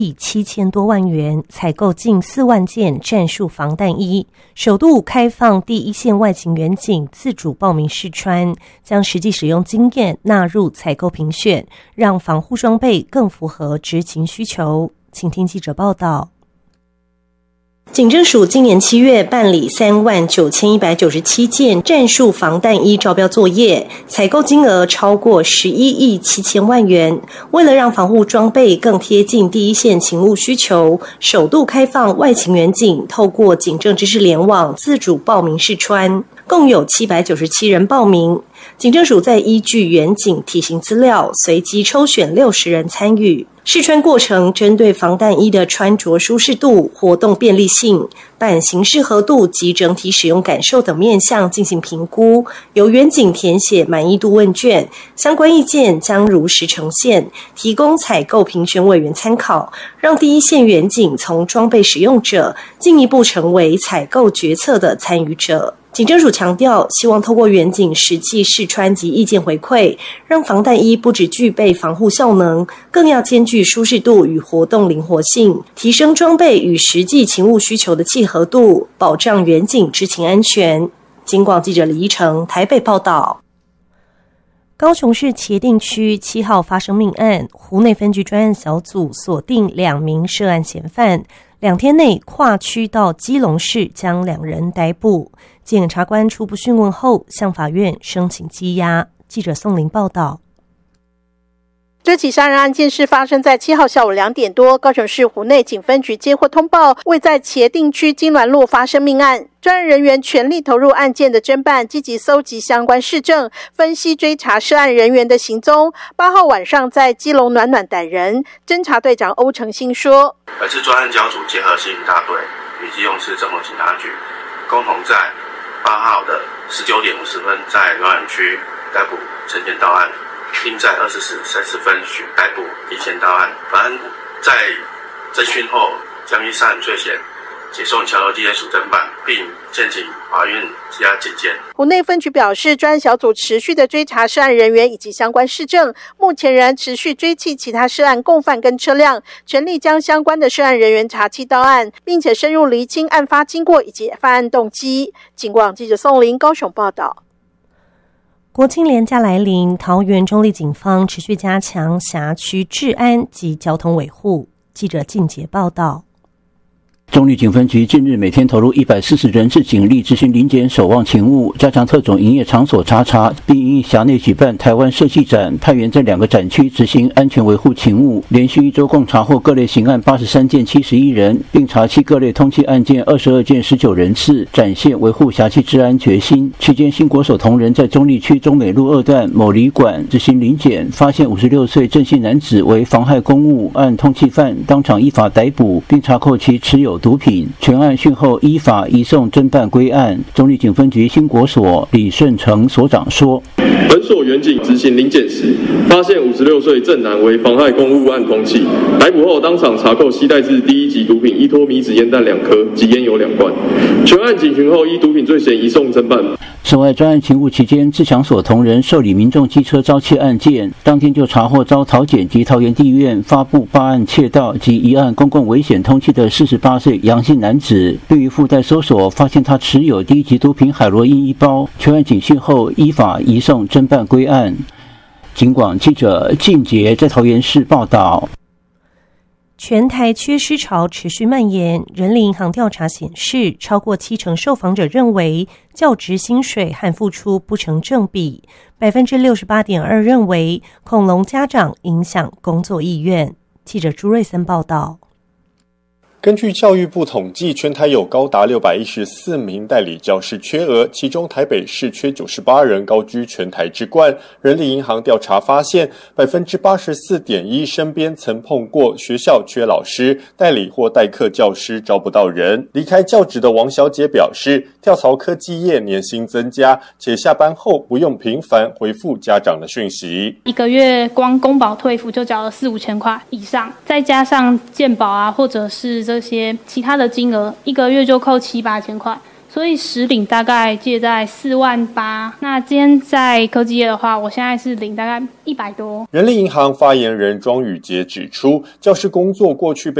以7000多万元采购近4万件战术防弹衣，首度开放第一线外勤员警自主报名试穿，将实际使用经验纳入采购评选，让防护装备更符合执勤需求。请听记者报道。警政署今年7月办理39197件战术防弹衣招标作业，采购金额超过11亿7千万元。为了让防护装备更贴近第一线勤务需求，首度开放外勤员警透过警政知识联网自主报名试穿，共有797人报名。警政署在依据员警体型资料，随机抽选60人参与。试穿过程针对防弹衣的穿着舒适度、活动便利性、版型适合度及整体使用感受等面向进行评估，由员警填写满意度问卷，相关意见将如实呈现，提供采购评选委员参考，让第一线员警从装备使用者进一步成为采购决策的参与者。警政署强调，希望透过员警实际试穿及意见回馈，让防弹衣不只具备防护效能，更要兼具舒适度与活动灵活性，提升装备与实际勤务需求的契合度，保障员警执勤安全。警广记者李依成台北报道。高雄市茄萣区7号发生命案，湖内分局专案小组锁定2名涉案嫌犯，2天内跨区到基隆市将2人逮捕。检察官初步讯问后，向法院申请羁押。记者宋玲报道。 这起杀人案件是发生在7号下午2点多，高雄市湖内警分局接获通报，位在茄萣区金銮路发生命案。专案人员全力投入案件的侦办，积极搜集相关事证，分析追查涉案人员的行踪。8号晚上在基隆暖暖逮人。侦查队长欧成兴说：“ 本次专案小组结合刑警大队与基隆市政府警察局，共同在8号的19点50分在暖暖区逮捕陈前到案，并在20时30分许逮捕李前到案。本案在侦讯后将依涉案罪嫌解送桥头地检署侦办，并建请法院羁押检监。” 湖内分局表示，专案小组持续的追查涉案人员以及相关事证，目前仍持续追缉其他涉案共犯跟车辆，全力将相关的涉案人员查缉到案，并且深入厘清案发经过以及犯案动机。警广记者宋玲高雄报道。 国庆连假来临，桃园中壢警方持续加强辖区治安及交通维护。记者靳杰报道。 中壢警分局近日每天投入140人次警力执行临检守望勤务，加强特种营业场所查，并因辖内举办台湾设计展，派员在2个展区执行安全维护勤务。连续1周共查获各类刑案83件71人，并查缉各类通缉案件22件19人次，展现维护辖区治安决心。期间，新国手同仁在中壢区中美路2段某旅馆执行临检，发现56岁郑姓男子为妨害公务案通缉犯，当场依法逮捕，并查扣其持有毒品，全案讯后依法移送侦办归案。中壢警分局新国所李顺成所长说：“ 本所员警执行临检时，发现56岁郑男为妨害公务案通缉，逮捕后当场查扣携带至第1级毒品1托米子烟弹2颗及烟油2罐，全案警询后依毒品罪嫌移送侦办。” 此外，专案勤务期间，自强所同仁受理民众机车遭窃案件，当天就查获遭桃检及桃园地院发布8案窃盗及1案公共危险通缉的48岁杨姓男子，并于附带搜索发现他持有第1级毒品海洛因1包，全案警讯后依法移送侦办归案。警广记者靳杰在桃园市报道。 全台缺师潮持续蔓延，人力银行调查显示，超过70%受访者认为教职薪水和付出不成正比，68.2%认为恐龙家长影响工作意愿。记者朱瑞森报道。 根据教育部统计，全台有高达614名代理教师缺额，其中台北市缺98人，高居全台之冠。人力银行调查发现 84.1% 身边曾碰过学校缺老师，代理或代课教师招不到人。离开教职的王小姐表示，跳槽科技业年薪增加，且下班后不用频繁回复家长的讯息。 一个月光公保退抚就缴了4-5千块以上，再加上健保啊，或者是这些其他的金额，一个月就扣7-8千块， 所以实领大概介在48000。那今天在科技业的话，我现在是领大概100多。 人力银行发言人庄宇杰指出，教师工作过去被